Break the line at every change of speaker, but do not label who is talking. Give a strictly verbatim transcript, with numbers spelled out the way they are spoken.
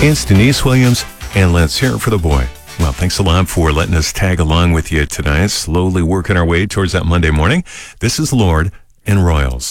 It's Denise Williams, and let's hear it for the boy. Well, thanks a lot for letting us tag along with you tonight, slowly working our way towards that Monday morning. This is Lorde and Royals.